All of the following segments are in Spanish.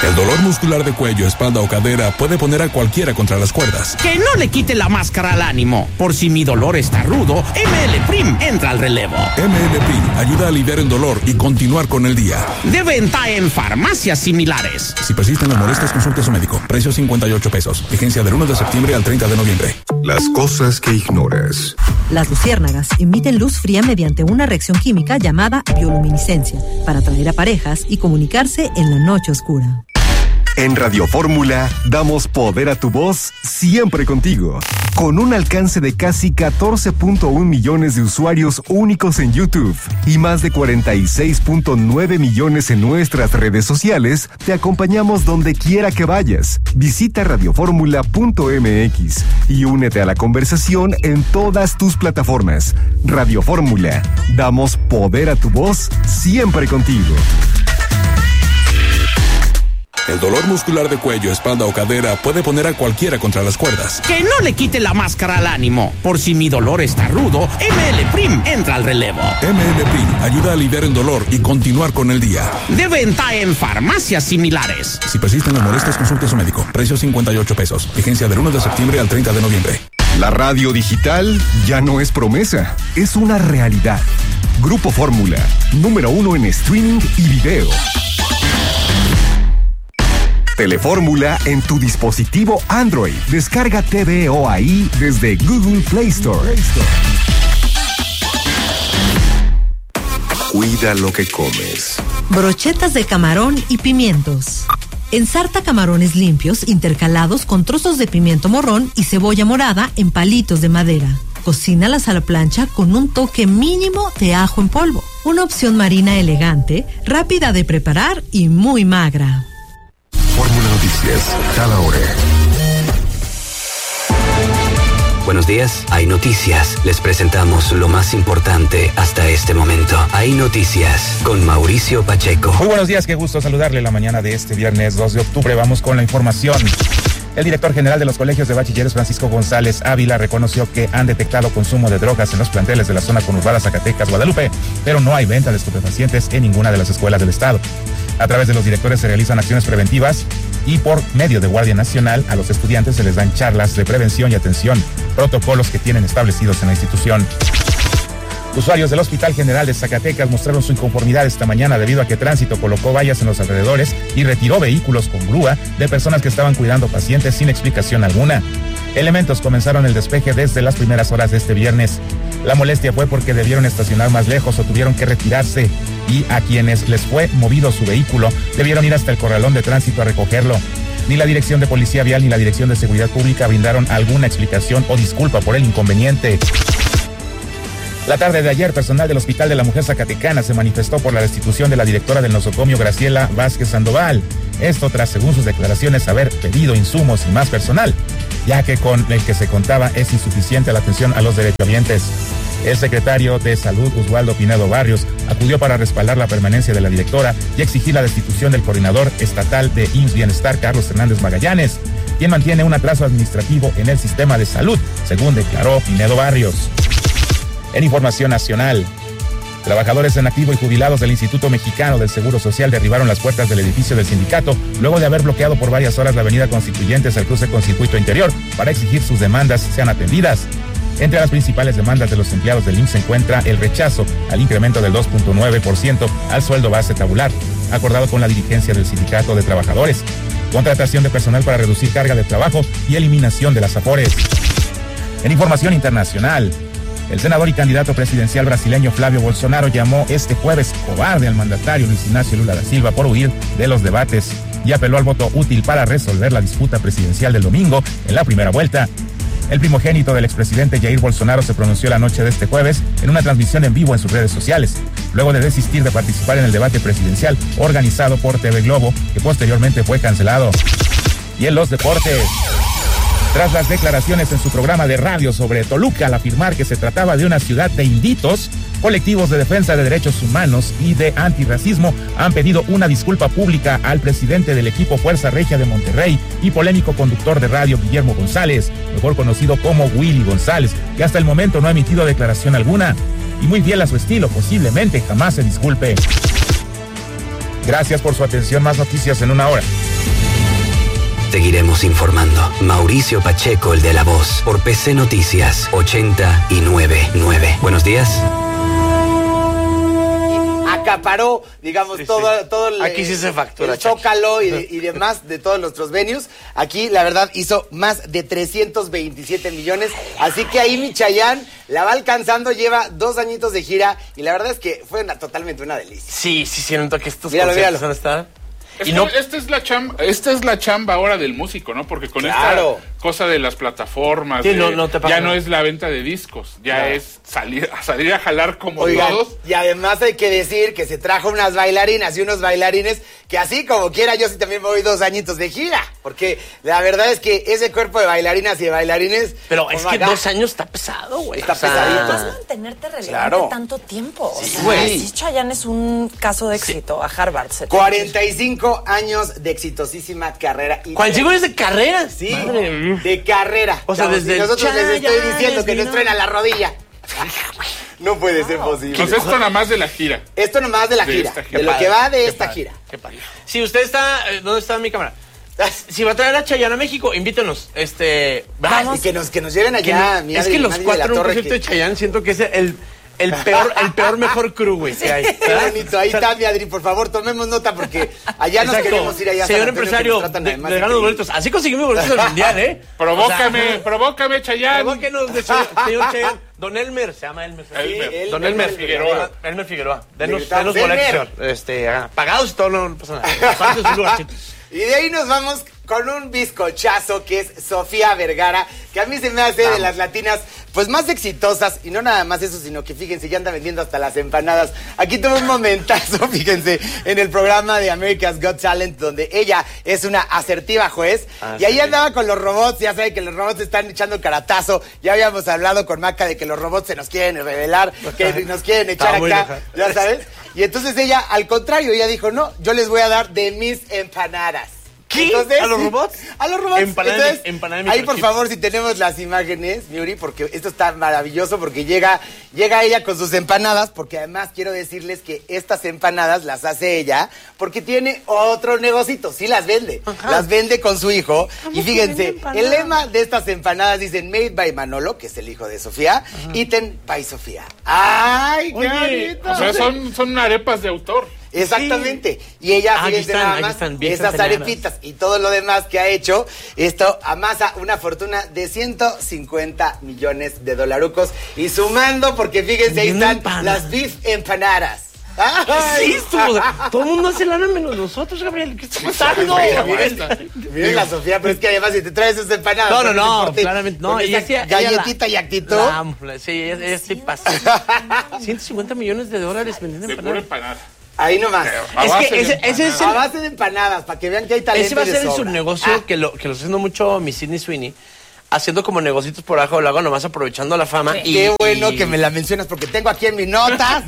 El dolor muscular de cuello, espalda o cadera puede poner a cualquiera contra las cuerdas. Que no le quite la máscara al ánimo. Por si mi dolor está rudo, ML Prim entra al relevo. ML Prim ayuda a aliviar el dolor y continuar con el día. De venta en farmacias similares. Si persisten las molestias, consulte a su médico. Precio $58. Vigencia del 1 de septiembre al 30 de noviembre. Las cosas que ignoras. Las luciérnagas emiten luz fría mediante una reacción química llamada bioluminiscencia para atraer a parejas y comunicarse en la noche oscura. En Radio Fórmula damos poder a tu voz siempre contigo. Con un alcance de casi 14.1 millones de usuarios únicos en YouTube y más de 46.9 millones en nuestras redes sociales, te acompañamos donde quiera que vayas. Visita radioformula.mx y únete a la conversación en todas tus plataformas. Radio Fórmula, damos poder a tu voz siempre contigo. El dolor muscular de cuello, espalda o cadera puede poner a cualquiera contra las cuerdas. Que no le quite la máscara al ánimo. Por si mi dolor está rudo, ML Prim entra al relevo. ML Prim ayuda a aliviar el dolor y continuar con el día. De venta en farmacias similares. Si persisten las molestias, consulte a su médico. Precio $58. Vigencia del 1 de septiembre al 30 de noviembre. La radio digital ya no es promesa, es una realidad. Grupo Fórmula, número 1 en streaming y video. Telefórmula en tu dispositivo Android. Descarga TVO ahí desde Google Play Store. Cuida lo que comes. Brochetas de camarón y pimientos. Ensarta camarones limpios intercalados con trozos de pimiento morrón y cebolla morada en palitos de madera. Cocínalas a la plancha con un toque mínimo de ajo en polvo. Una opción marina elegante, rápida de preparar y muy magra. Fórmula Noticias, cada hora. Buenos días, Hay Noticias. Les presentamos lo más importante hasta este momento. Hay Noticias con Mauricio Pacheco. Muy buenos días, qué gusto saludarle la mañana de este viernes 2 de octubre. Vamos con la información. El director general de los colegios de bachilleres, Francisco González Ávila, reconoció que han detectado consumo de drogas en los planteles de la zona conurbada Zacatecas, Guadalupe, pero no hay venta de estupefacientes en ninguna de las escuelas del estado. A través de los directores se realizan acciones preventivas y por medio de Guardia Nacional a los estudiantes se les dan charlas de prevención y atención, protocolos que tienen establecidos en la institución. Usuarios del Hospital General de Zacatecas mostraron su inconformidad esta mañana debido a que Tránsito colocó vallas en los alrededores y retiró vehículos con grúa de personas que estaban cuidando pacientes sin explicación alguna. Elementos comenzaron el despeje desde las primeras horas de este viernes. La molestia fue porque debieron estacionar más lejos o tuvieron que retirarse, y a quienes les fue movido su vehículo debieron ir hasta el corralón de Tránsito a recogerlo. Ni la Dirección de Policía Vial ni la Dirección de Seguridad Pública brindaron alguna explicación o disculpa por el inconveniente. La tarde de ayer, personal del Hospital de la Mujer Zacatecana se manifestó por la destitución de la directora del nosocomio, Graciela Vázquez Sandoval. Esto tras, según sus declaraciones, haber pedido insumos y más personal, ya que con el que se contaba es insuficiente la atención a los derechohabientes. El secretario de Salud, Oswaldo Pinedo Barrios, acudió para respaldar la permanencia de la directora y exigir la destitución del coordinador estatal de IMSS Bienestar, Carlos Hernández Magallanes, quien mantiene un atraso administrativo en el sistema de salud, según declaró Pinedo Barrios. En información nacional, trabajadores en activo y jubilados del Instituto Mexicano del Seguro Social derribaron las puertas del edificio del sindicato luego de haber bloqueado por varias horas la avenida Constituyentes al cruce con Circuito Interior para exigir sus demandas sean atendidas. Entre las principales demandas de los empleados del IMSS se encuentra el rechazo al incremento del 2.9% al sueldo base tabular, acordado con la dirigencia del Sindicato de Trabajadores, contratación de personal para reducir carga de trabajo y eliminación de las afores. En información internacional, el senador y candidato presidencial brasileño Flavio Bolsonaro llamó este jueves cobarde al mandatario Luis Ignacio Lula da Silva por huir de los debates y apeló al voto útil para resolver la disputa presidencial del domingo en la primera vuelta. El primogénito del expresidente Jair Bolsonaro se pronunció la noche de este jueves en una transmisión en vivo en sus redes sociales, luego de desistir de participar en el debate presidencial organizado por TV Globo, que posteriormente fue cancelado. Y en los deportes, tras las declaraciones en su programa de radio sobre Toluca al afirmar que se trataba de una ciudad de inditos, colectivos de defensa de derechos humanos y de antirracismo han pedido una disculpa pública al presidente del equipo Fuerza Regia de Monterrey y polémico conductor de radio Guillermo González, mejor conocido como Willy González, que hasta el momento no ha emitido declaración alguna y muy fiel a su estilo, posiblemente jamás se disculpe. Gracias por su atención. Más noticias en una hora. Seguiremos informando. Mauricio Pacheco, el de La Voz, por PC Noticias 89.9. Buenos días. Acaparó, digamos, todo el, aquí sí se factura, el Zócalo y demás de todos nuestros venues. Aquí, la verdad, hizo más de 327 millones. Así que ahí mi Chayanne la va alcanzando, lleva 2 añitos de gira y la verdad es que fue totalmente una delicia. Sí, siento que estos conciertos van a estar... Esta es la chamba ahora del músico, ¿no? Porque con esta cosa de las plataformas, sí, ya no es la venta de discos, ya es salir a jalar como todos. Y además hay que decir que se trajo unas bailarinas y unos bailarines que así como quiera yo sí también me voy 2 añitos de gira, porque la verdad es que ese cuerpo de bailarinas y de bailarines... Pero es que 2 años está pesado, güey. Está pesadito. Vas a mantenerte relevante tanto tiempo. Sí, sí, Chayanne es un caso de éxito a Harvard. 45 años de exitosísima carrera. 45 años de carrera. Sí, de carrera. O sea, desde nosotros les estoy diciendo que nos traen a la rodilla. No puede ser posible. Pues esto nada más de la gira. Esto nomás de la gira. De lo que va de esta gira. Qué padre. Si usted está... ¿Dónde está mi cámara? Si va a traer a Chayanne a México, invítenos. Vamos. Y que nos lleven allá. Es que los 4 en un concierto de Chayanne siento que es el peor mejor crew, güey, que hay. Qué bonito. Ahí está, mi Adri, por favor, tomemos nota porque allá nos queremos ir allá. Señor empresario, le ganan los boletos. Así conseguimos boletos del mundial, ¿eh? Provócame, Chayanne. Provóquenos, señor Chayanne. Don Elmer, se llama Elmer. Don Elmer Figueroa. Elmer Figueroa. Denos boletos, señor. Pagados y todo, no pasa nada. Y de ahí nos vamos con un bizcochazo que es Sofía Vergara, que a mí se me hace de las latinas pues más exitosas, y no nada más eso, sino que fíjense, ya anda vendiendo hasta las empanadas. Aquí tuvo un momentazo, fíjense, en el programa de America's Got Talent, donde ella es una asertiva juez, y ahí andaba con los robots. Ya saben que los robots están echando caratazo. Ya habíamos hablado con Maca de que los robots se nos quieren revelar, que nos quieren echar acá, ya sabes. Y entonces ella, al contrario, ella dijo, no, yo les voy a dar de mis empanadas. ¿Qué? Entonces, ¿A los robots? A los robots. Entonces, ahí por favor, si tenemos las imágenes, Miuri, porque esto está maravilloso, porque llega ella con sus empanadas, porque además quiero decirles que estas empanadas las hace ella, porque tiene otro negocito, sí las vende. Ajá. Las vende con su hijo. Y fíjense, el lema de estas empanadas dicen Made by Manolo, que es el hijo de Sofía, Eaten by Sofía. ¡Ay, qué bonito! O sea, son arepas de autor. Exactamente. Sí. Y ella, fíjense nada más, esas arepitas y todo lo demás que ha hecho, esto amasa una fortuna de $150 millones de dolarucos. Y sumando, porque fíjense, ahí están las beef empanadas. ¿Qué es esto? Todo el mundo hace lana menos nosotros, Gabriel. ¿Qué está pasando? Miren la Sofía, pero es que además si te traes esas empanadas. No, claramente no. Galletita y actitud. Sí, ella sí pasa. $150 millones de dólares vendiendo empanadas. Ahí nomás. Es que ese es a base de empanadas, para que vean que hay talento. Ese va a ser el subnegocio que lo está haciendo mucho mi Sydney Sweeney, haciendo como negocios por abajo del lago, nomás aprovechando la fama. Sí. Qué bueno que me la mencionas, porque tengo aquí en mis notas.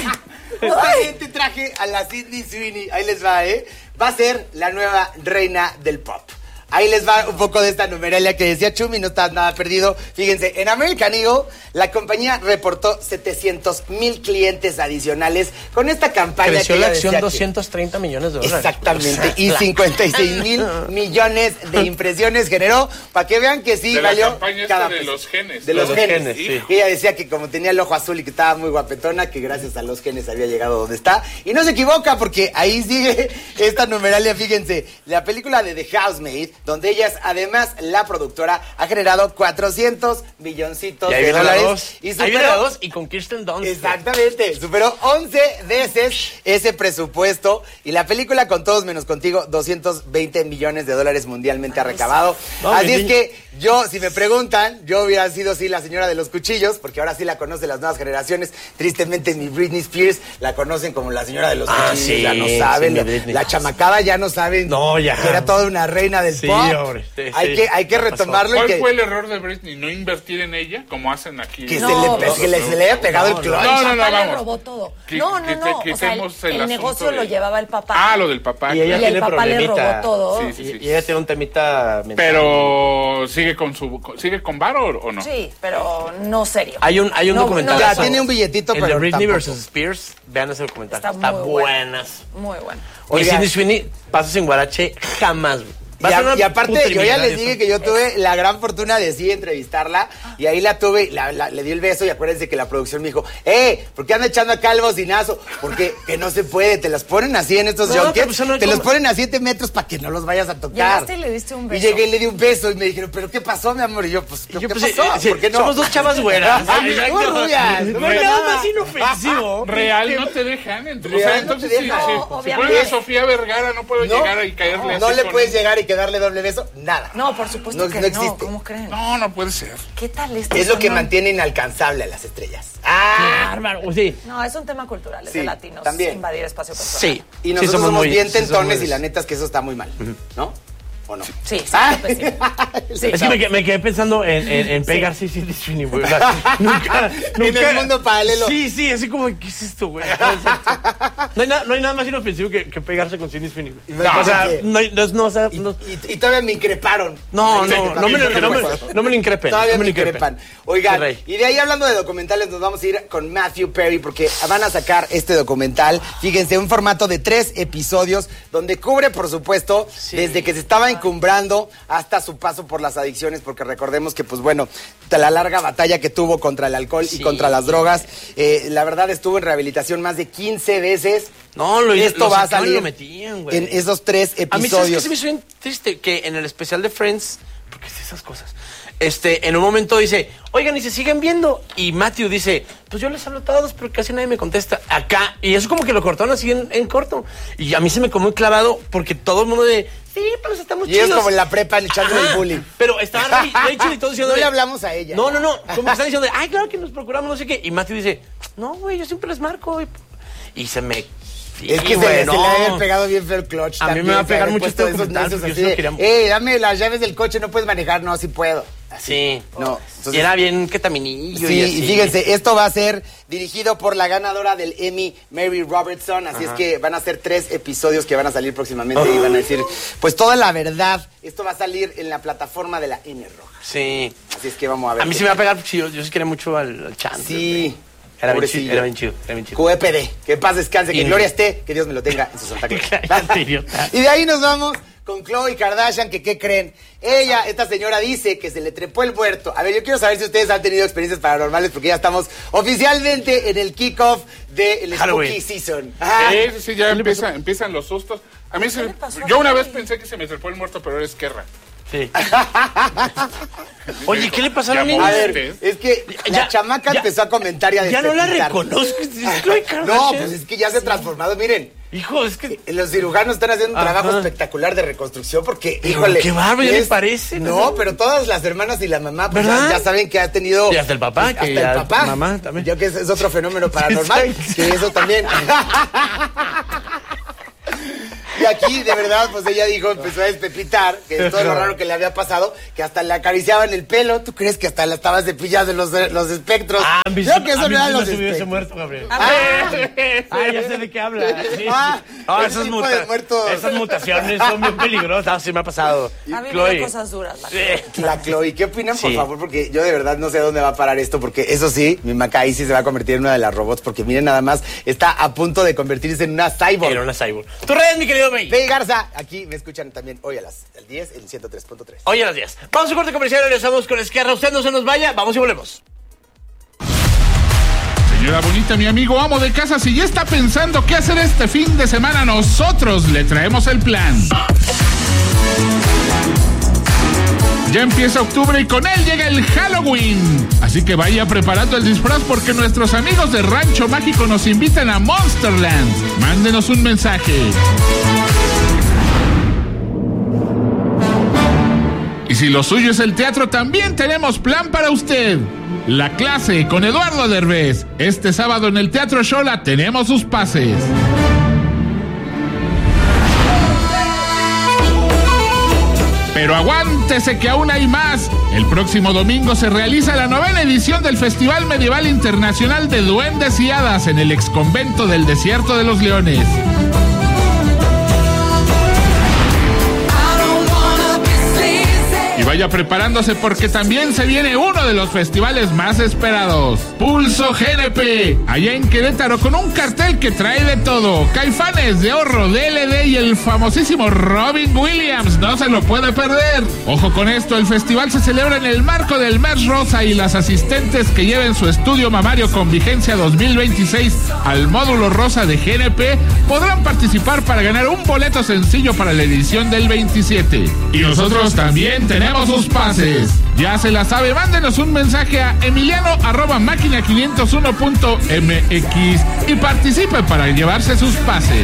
Te traje a la Sydney Sweeney. Ahí les va, Va a ser la nueva reina del pop. Ahí les va un poco de esta numeralia que decía Chumi, no está nada perdido. Fíjense, en American Eagle, la compañía reportó 700,000 clientes adicionales con esta campaña. Creció la acción $230 millones de dólares. Exactamente, y 56,000 millones de impresiones generó, para que vean que sí de valió la campaña cada de los genes. De los genes, sí. Ella decía que como tenía el ojo azul y que estaba muy guapetona, que gracias a los genes había llegado donde está. Y no se equivoca, porque ahí sigue esta numeralia. Fíjense, la película de The Housemaid, donde ella es además la productora, ha generado 400 milloncitos de dólares. Y superó, y con Kirsten Dunst. Exactamente, superó 11 veces ese presupuesto. Y la película Con Todos Menos Contigo, 220 millones de dólares mundialmente ha recabado. Así es que yo, si me preguntan, yo hubiera sido sí la señora de los cuchillos, porque ahora sí la conocen las nuevas generaciones. Tristemente mi Britney Spears la conocen como la señora de los cuchillos. Sí, ya no saben, la chamacada ya no saben que era toda una reina del pop. hombre. Sí, hay que retomarlo. ¿Cuál fue el error de Britney? ¿No invertir en ella como hacen aquí? Que se le haya pegado el clutch. No, le robó todo. No. O sea, el negocio lo llevaba el papá. Ah, lo del papá. Y ella el papá le robó todo. Sí. Y ella tiene un temita mental. Pero sigue con varo o no? Sí, pero no serio. Hay un documental. Ya tiene un billetito, el pero de Britney tampoco. vs. Spears. Vean ese documental. Está muy buenas. Muy bueno. Y Sydney Sweeney, pasos en Guarache, jamás. Y aparte, yo ya les dije que yo tuve la gran fortuna de sí entrevistarla. Y ahí la tuve, le di el beso. Y acuérdense que la producción me dijo, ¿por qué anda echando acá el bocinazo? Porque que no se puede, te las ponen así en estos junkets. Te los ponen a 7 metros para que no los vayas a tocar. Llegaste y le diste un beso. Y llegué y le di un beso. Y me dijeron, ¿pero qué pasó, mi amor? Y yo, pues, ¿qué pasó? ¿Por qué no? Somos dos chavas güeras. rubias. No hay nada más inofensivo. Real, no te dejan. Entonces, si obviamente. a Sofía Vergara, no puedo llegar y caerle así. No le puedes llegar y darle doble beso. Nada. No, por supuesto que no existe. ¿Cómo creen? No puede ser. ¿Qué tal es lo que mantiene inalcanzable a las estrellas. Bárbaro, sí. No, es un tema cultural, es de latinos. También. Invadir espacio personal. Sí. Y nosotros somos bien tentones y la neta es que eso está muy mal, ¿no? ¿O no? Sí, Es que me quedé pensando en pegarse y Sydney Sweeney, güey. Nunca. En el mundo paralelo. Sí, así como, ¿qué es esto, güey? No hay nada más inofensivo que pegarse con Sidney Sweeney. No, o sea, y todavía me increparon. No me lo increpen. Todavía me increpan. Oigan, y de ahí hablando de documentales, nos vamos a ir con Matthew Perry porque van a sacar este documental. Fíjense, un formato de 3 episodios donde cubre, por supuesto, desde que se estaba encumbrando hasta su paso por las adicciones, porque recordemos que, pues bueno, la larga batalla que tuvo contra el alcohol y contra las drogas, la verdad estuvo en rehabilitación más de 15 veces. Esto va a salir en esos 3 episodios. A mí, ¿sabes qué se me hizo bien triste? Que en el especial de Friends, porque es esas cosas, en un momento dice, oigan, y se siguen viendo. Y Matthew dice, pues yo les hablo a todos, pero casi nadie me contesta. Acá, y eso como que lo cortaron así en corto. Y a mí se me quedó muy clavado porque todo el mundo sí, pero estamos chidos. Y es como en la prepa echándole el bullying. Pero estaban Rachel y todos diciendo... No le hablamos a ella. No, como que están diciendo, ay, claro que nos procuramos, no sé qué. Y Matthew dice, no, güey, yo siempre les marco. Y se me... Es que se le había pegado bien feo el clutch. A mí me va a pegar mucho este documental. Dame las llaves del coche, no puedes manejar. No, sí puedo. Así. No. Entonces, y era bien ketaminillo. Sí, y fíjense, esto va a ser dirigido por la ganadora del Emmy, Mary Robertson. Así es que van a ser 3 episodios que van a salir próximamente y van a decir, pues toda la verdad. Esto va a salir en la plataforma de la N Roja. Sí. Así es que vamos a ver. A mí sí me va a pegar, yo sí quería mucho al Chandler. Sí. Era bien chido. QEPD, que paz descanse, que gloria esté, que Dios me lo tenga en su santa gloria. Y de ahí nos vamos con Khloe Kardashian, que ¿qué creen? Esta señora dice que se le trepó el muerto. A ver, yo quiero saber si ustedes han tenido experiencias paranormales, porque ya estamos oficialmente en el kickoff del Spooky Season. Sí, ya empiezan los sustos. A mí yo una vez pensé que se me trepó el muerto, pero era Esquerra. Sí. Oye, ¿qué le pasó a la niña? A ver, es que la chamaca empezó a comentar y a ya no la reconozco. No, pues es que ya se ha transformado. Miren, hijo, es que los cirujanos están haciendo un trabajo espectacular de reconstrucción porque, híjole. Qué bárbaro, ya le parece. No, pero todas las hermanas y la mamá pues ya saben que ha tenido. Y hasta el papá. Hasta el papá. Mamá también. Ya que es otro fenómeno paranormal. Que eso también. Y aquí, de verdad, pues ella empezó a despepitar, que es todo lo raro que le había pasado, que hasta le acariciaban el pelo. ¿Tú crees que hasta la estaba cepillando los espectros? Creo que eso no eran los espectros. Muerto, Gabriel. Ya sé de qué habla. Esas mutaciones son muy peligrosas. Sí me ha pasado. A mí me da cosas duras. La Khloe, ¿qué opinan, por favor? Porque yo de verdad no sé dónde va a parar esto, porque eso sí, mi Macaí sí se va a convertir en una de las robots, porque miren nada más, está a punto de convertirse en una cyborg. Era una cyborg. ¿Tú redes, mi querido May? Bey Garza, aquí me escuchan también hoy a las 10, el 103.3. Hoy a las 10. Vamos a un corte comercial, regresamos con Esquerra. Usted no se nos vaya, vamos y volvemos. Señora bonita, mi amigo amo de casa, si ya está pensando qué hacer este fin de semana, nosotros le traemos el plan. Ya empieza octubre y con él llega el Halloween. Así que vaya preparando el disfraz porque nuestros amigos de Rancho Mágico nos invitan a Monsterland. Mándenos un mensaje. Y si lo suyo es el teatro, también tenemos plan para usted. La clase con Eduardo Derbez. Este sábado en el Teatro Xola tenemos sus pases. Pero aguántese que aún hay más. El próximo domingo se realiza la 9ª edición del Festival Medieval Internacional de Duendes y Hadas en el exconvento del Desierto de los Leones. Y vaya preparándose porque también se viene uno de los festivales más esperados, Pulso GNP, allá en Querétaro, con un cartel que trae de todo: Caifanes, De Horro, DLD y el famosísimo Robin Williams. No se lo puede perder. Ojo con esto, el festival se celebra en el marco del Mes Rosa y las asistentes que lleven su estudio mamario con vigencia 2026 al módulo rosa de GNP podrán participar para ganar un boleto sencillo para la edición del 27. Y nosotros también tenemos sus pases. Ya se la sabe, mándenos un mensaje a emiliano@máquina501.mx y participe para llevarse sus pases.